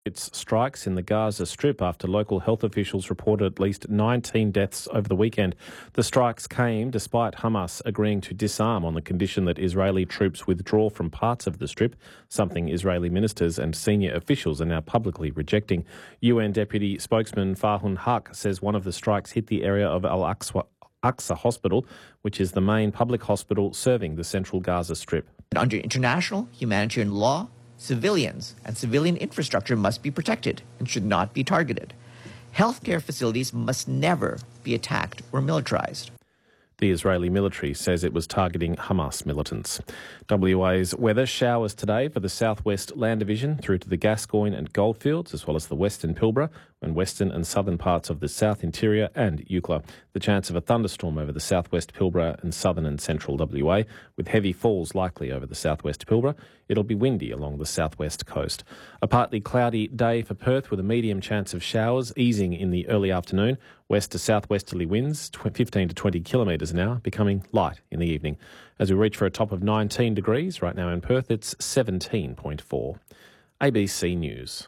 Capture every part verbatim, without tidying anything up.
Its strikes in the Gaza Strip after local health officials reported at least nineteen deaths over the weekend. The strikes came despite Hamas agreeing to disarm on the condition that Israeli troops withdraw from parts of the Strip, something Israeli ministers and senior officials are now publicly rejecting. U N Deputy Spokesman Farhun Haq says one of the strikes hit the area of Al-Aqsa Aqsa Hospital, which is the main public hospital serving the central Gaza Strip. Under international humanitarian law, civilians and civilian infrastructure must be protected and should not be targeted. Healthcare facilities must never be attacked or militarized. The Israeli military says it was targeting Hamas militants. W A's weather: showers today for the southwest land division through to the Gascoyne and Goldfields, as well as the western Pilbara and western and southern parts of the south interior and Eucla. The chance of a thunderstorm over the southwest Pilbara and southern and central W A, with heavy falls likely over the southwest Pilbara. It'll be windy along the southwest coast. A partly cloudy day for Perth with a medium chance of showers, easing in the early afternoon. West to southwesterly winds, fifteen to twenty kilometres an hour, becoming light in the evening. As we reach for a top of nineteen degrees, right now in Perth it's seventeen point four. A B C News.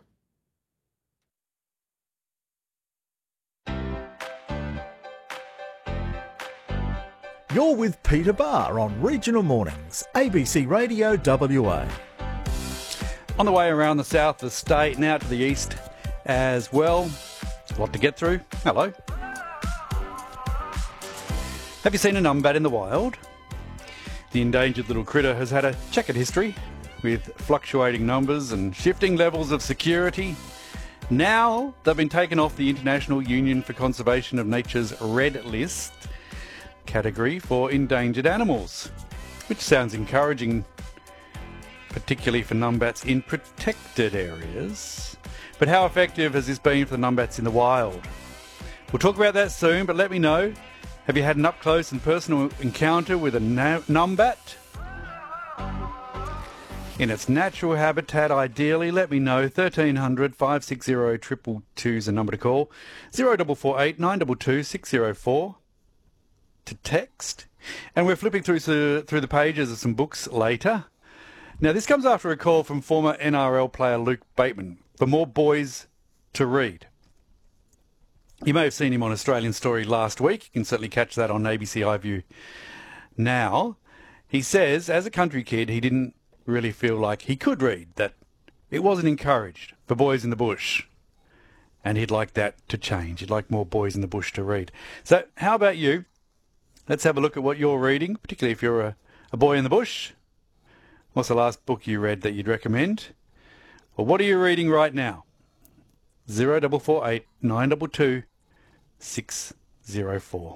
You're with Peter Barr on Regional Mornings, A B C Radio W A. On the way around the south of the state and out to the east as well. A lot to get through. Hello. Have you seen a numbat in the wild? The endangered little critter has had a checkered history with fluctuating numbers and shifting levels of security. Now they've been taken off the International Union for Conservation of Nature's Red List category for endangered animals, which sounds encouraging, particularly for numbats in protected areas. But how effective has this been for the numbats in the wild? We'll talk about that soon, but let me know, have you had an up-close and personal encounter with a na- numbat? In its natural habitat, ideally, let me know. thirteen hundred, five six zero, two two two is the number to call. zero four four eight, nine two two, six zero four to text. And we're flipping through, through the pages of some books later. Now, this comes after a call from former N R L player Luke Bateman for more boys to read. You may have seen him on Australian Story last week. You can certainly catch that on A B C iView now. He says, as a country kid, he didn't really feel like he could read, that it wasn't encouraged for boys in the bush. And he'd like that to change. He'd like more boys in the bush to read. So how about you? Let's have a look at what you're reading, particularly if you're a, a boy in the bush. What's the last book you read that you'd recommend? Well, what are you reading right now? zero four four eight, nine two two, six zero four.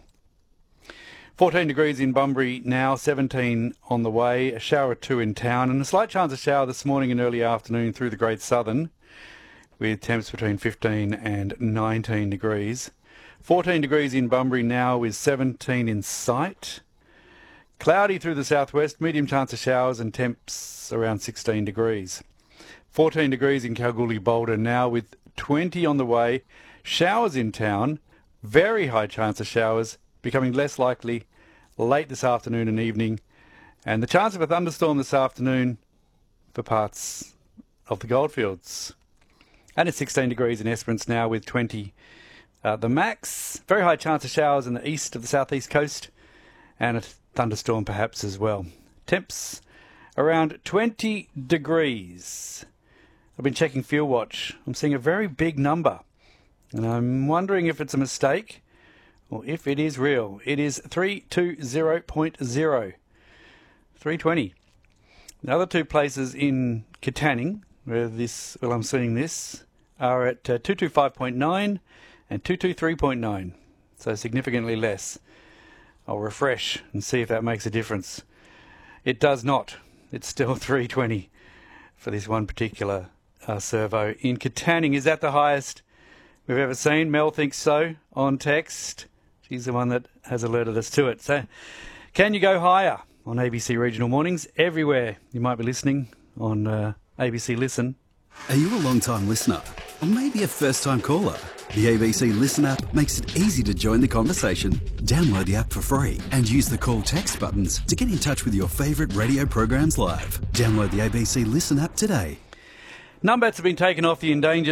fourteen degrees in Bunbury now, seventeen on the way, a shower or two in town, and a slight chance of shower this morning and early afternoon through the Great Southern, with temps between fifteen and nineteen degrees. fourteen degrees in Bunbury now with seventeen in sight. Cloudy through the southwest, medium chance of showers and temps around sixteen degrees. fourteen degrees in Kalgoorlie Boulder now with twenty on the way. Showers in town, very high chance of showers, becoming less likely late this afternoon and evening. And the chance of a thunderstorm this afternoon for parts of the Goldfields. And it's sixteen degrees in Esperance now with twenty uh, the max. Very high chance of showers in the east of the southeast coast. And a thunderstorm perhaps as well. Temps around twenty degrees. I've been checking Fuel Watch. I'm seeing a very big number. And I'm wondering if it's a mistake or if it is real. It is three twenty point zero. three twenty. The other two places in Katanning, where this, well, I'm seeing this, are at uh, two twenty-five point nine and two twenty-three point nine. So significantly less. I'll refresh and see if that makes a difference. It does not. It's still three twenty for this one particular uh, servo. In Katanning, is that the highest we've ever seen? Mel thinks so on text. She's the one that has alerted us to it. So can you go higher on A B C Regional Mornings? Everywhere you might be listening on uh, A B C Listen. Are you a long-time listener? Or maybe a first-time caller? The A B C Listen app makes it easy to join the conversation. Download the app for free and use the call text buttons to get in touch with your favourite radio programs live. Download the A B C Listen app today. Numbats have been taken off the endangered